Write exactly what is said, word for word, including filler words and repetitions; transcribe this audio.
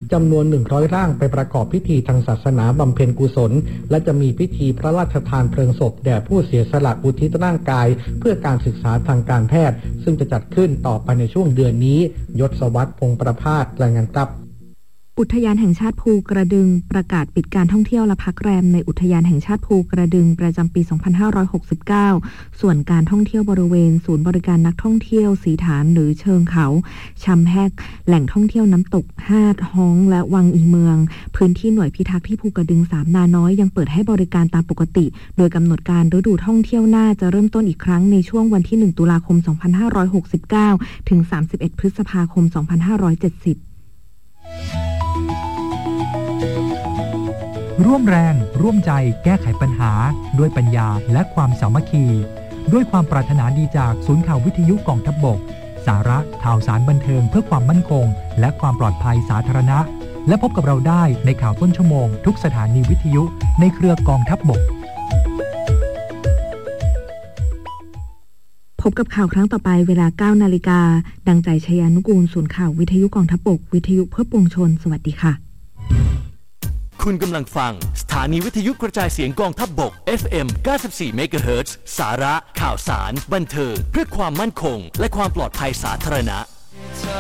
จำนวนหนึ่งร้อยร่างไปประกอบพิธีทางศาสนาบำเพ็ญกุศลและจะมีพิธีพระราชทานเพลิงศพแด่ผู้เสียสละอุทิศร่างกายเพื่อการศึกษาทางการแพทย์ซึ่งจะจัดขึ้นต่อไปในช่วงเดือนนี้ยศวัฒน์พงษ์ประภาสรายงานครับอุทยานแห่งชาติภูกระดึงประกาศปิดการท่องเที่ยวและพักแรมในอุทยานแห่งชาติภูกระดึงประจำปี สองพันห้าร้อยหกสิบเก้า ส่วนการท่องเที่ยวบริเวณศูนย์บริการนักท่องเที่ยวสีฐานหรือเชิงเขาชำแฮกแหล่งท่องเที่ยวน้ำตกฮาดฮ้องและวังอีเมืองพื้นที่หน่วยพิทักษ์ที่ภูกระดึงสามนาน้อยยังเปิดให้บริการตามปกติโดยกำหนดการฤดูท่องเที่ยวหน้าจะเริ่มต้นอีกครั้งในช่วงวันที่หนึ่งตุลาคมสองพันห้าร้อยหกสิบเก้าถึงสามสิบเอ็ดพฤษภาคมสองพันห้าร้อยเจ็ดสิบร่วมแรงร่วมใจแก้ไขปัญหาด้วยปัญญาและความสามัคคีด้วยความปรารถนาดีจากศูนย์ข่าววิทยุกองทัพบกสาระข่าวสารบันเทิงเพื่อความมั่นคงและความปลอดภัยสาธารณะและพบกับเราได้ในข่าวต้นชั่วโมงทุกสถานีวิทยุในเครือกองทัพบกพบกับข่าวครั้งต่อไปเวลา เก้า นาฬิกาดังใจชยานุกูลศูนย์ข่าววิทยุกองทัพบกวิทยุเพื่อปวงชนสวัสดีค่ะคุณกำลังฟังสถานีวิทยุกระจายเสียงกองทัพบก เอฟ เอ็ม เก้าสิบสี่ เมกะเฮิรตซ์ สาระข่าวสารบันเทิงเพื่อความมั่นคงและความปลอดภัยสาธารณะ